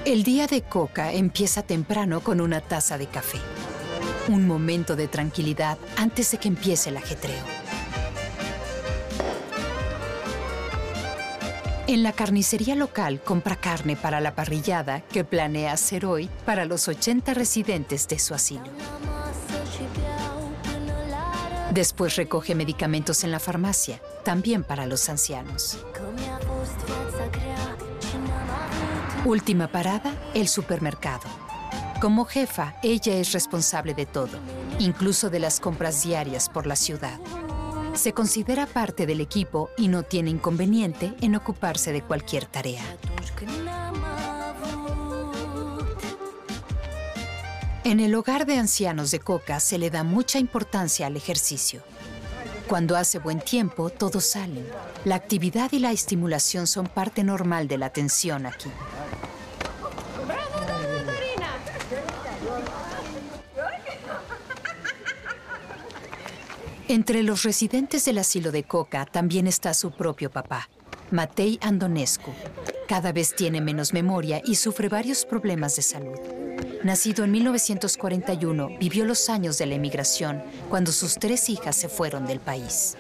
El día de Coca empieza temprano con una taza de café. Un momento de tranquilidad antes de que empiece el ajetreo. En la carnicería local compra carne para la parrillada que planea hacer hoy para los 80 residentes de su asilo. Después recoge medicamentos en la farmacia, también para los ancianos. Última parada, el supermercado. Como jefa, ella es responsable de todo, incluso de las compras diarias por la ciudad. Se considera parte del equipo y no tiene inconveniente en ocuparse de cualquier tarea. En el hogar de ancianos de Coca se le da mucha importancia al ejercicio. Cuando hace buen tiempo, todos salen. La actividad y la estimulación son parte normal de la atención aquí. Entre los residentes del asilo de Coca también está su propio papá, Matei Andonescu. Cada vez tiene menos memoria y sufre varios problemas de salud. Nacido en 1941, vivió los años de la emigración, cuando sus 3 hijas se fueron del país.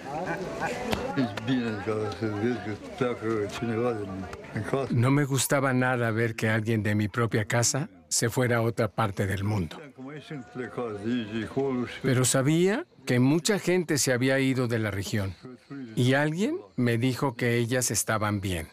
No me gustaba nada ver que alguien de mi propia casa se fuera a otra parte del mundo. Pero sabía que mucha gente se había ido de la región y alguien me dijo que ellas estaban bien.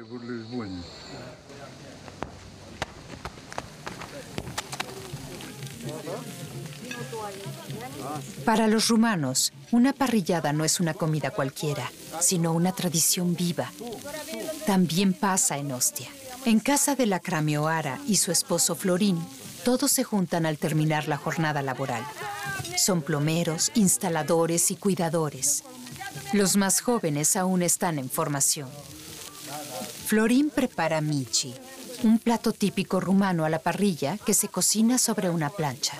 Para los rumanos, una parrillada no es una comida cualquiera, sino una tradición viva. También pasa en Ostia. En casa de la Cramioara y su esposo Florin, todos se juntan al terminar la jornada laboral. Son plomeros, instaladores y cuidadores. Los más jóvenes aún están en formación. Florin prepara michi, un plato típico rumano a la parrilla que se cocina sobre una plancha.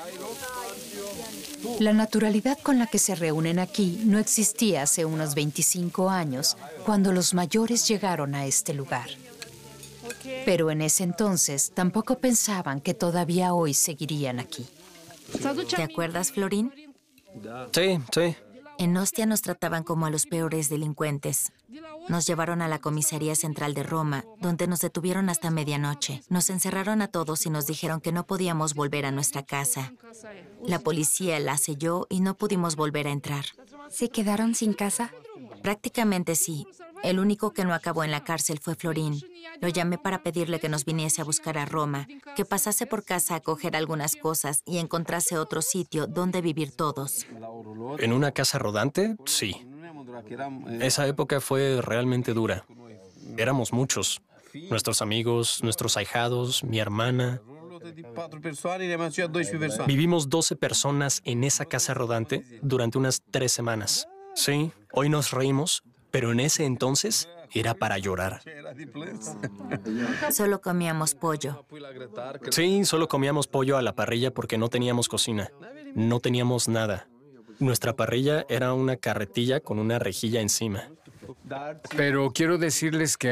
La naturalidad con la que se reúnen aquí no existía hace unos 25 años, cuando los mayores llegaron a este lugar. Pero en ese entonces tampoco pensaban que todavía hoy seguirían aquí. ¿Te acuerdas, Florin? Sí, sí. En Ostia nos trataban como a los peores delincuentes. Nos llevaron a la comisaría central de Roma, donde nos detuvieron hasta medianoche. Nos encerraron a todos y nos dijeron que no podíamos volver a nuestra casa. La policía la selló y no pudimos volver a entrar. ¿Se quedaron sin casa? Prácticamente sí. El único que no acabó en la cárcel fue Florin. Lo llamé para pedirle que nos viniese a buscar a Roma, que pasase por casa a coger algunas cosas y encontrase otro sitio donde vivir todos. ¿En una casa rodante? Sí. Esa época fue realmente dura. Éramos muchos. Nuestros amigos, nuestros ahijados, mi hermana. Vivimos 12 personas en esa casa rodante durante unas 3 semanas. Sí, hoy nos reímos, pero en ese entonces era para llorar. Solo comíamos pollo. Sí, solo comíamos pollo a la parrilla porque no teníamos cocina. No teníamos nada. Nuestra parrilla era una carretilla con una rejilla encima. Pero quiero decirles que